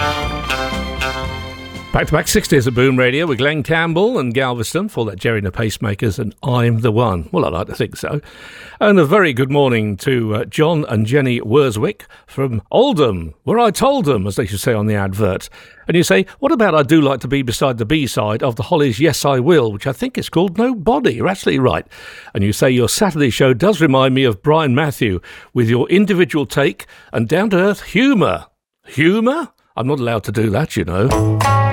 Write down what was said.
Back to back 60s at Boom Radio with Glenn Campbell and Galveston for that Jerry and the Pacemakers and I'm the One. Well, I like to think so. And a very good morning to John and Jenny Worswick from Oldham, where I told them, as they should say on the advert. And you say, what about I Do Like to Be Beside the B-side of the Hollies' Yes I Will, which I think is called Nobody. You're absolutely right. And you say your Saturday show does remind me of Brian Matthew with your individual take and down-to-earth humour. Humour? I'm not allowed to do that, you know.